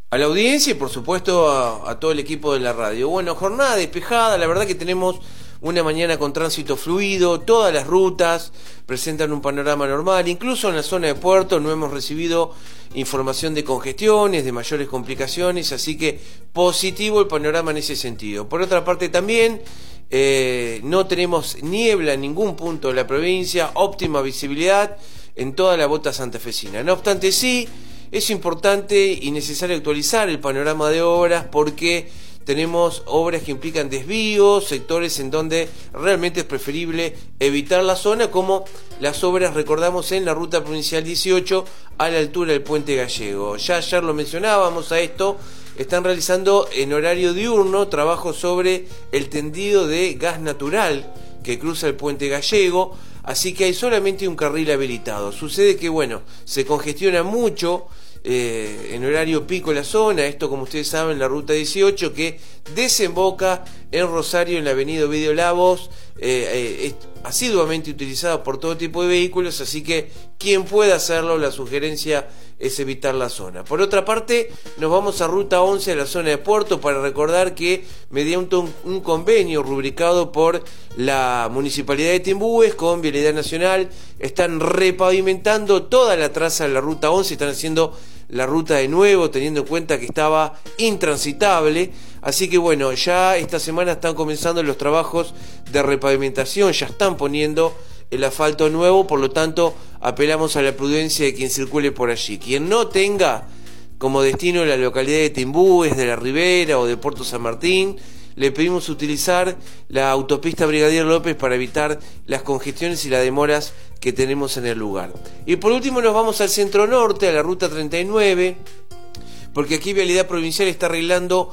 A la audiencia y por supuesto a todo el equipo de la radio. Bueno, jornada despejada, la verdad que tenemos una mañana con tránsito fluido, todas las rutas presentan un panorama normal, incluso en la zona de Puerto no hemos recibido información de congestiones, de mayores complicaciones, así que positivo el panorama en ese sentido. Por otra parte también no tenemos niebla en ningún punto de la provincia, óptima visibilidad en toda la bota santafesina. No obstante sí, es importante y necesario actualizar el panorama de obras porque tenemos obras que implican desvíos, sectores en donde realmente es preferible evitar la zona, como las obras, recordamos, en la ruta provincial 18 a la altura del Puente Gallego. Ya ayer lo mencionábamos a esto, están realizando en horario diurno trabajos sobre el tendido de gas natural que cruza el Puente Gallego, así que hay solamente un carril habilitado. Sucede que, bueno, se congestiona mucho en horario pico la zona, esto como ustedes saben, la ruta 18 que desemboca en Rosario en la avenida Ovidio Lavos, es asiduamente utilizada por todo tipo de vehículos, así que quien pueda hacerlo, la sugerencia es evitar la zona. Por otra parte, nos vamos a ruta 11 a la zona de Puerto para recordar que mediante un convenio rubricado por la Municipalidad de Timbúes con Vialidad Nacional, están repavimentando toda la traza de la ruta 11, están haciendo la ruta de nuevo, teniendo en cuenta que estaba intransitable. Así que bueno, ya esta semana están comenzando los trabajos de repavimentación, ya están poniendo el asfalto nuevo, por lo tanto apelamos a la prudencia de quien circule por allí. Quien no tenga como destino la localidad de Timbúes, de la Ribera o de Puerto San Martín, le pedimos utilizar la autopista Brigadier López para evitar las congestiones y las demoras que tenemos en el lugar. Y por último nos vamos al centro norte, a la ruta 39, porque aquí Vialidad Provincial está arreglando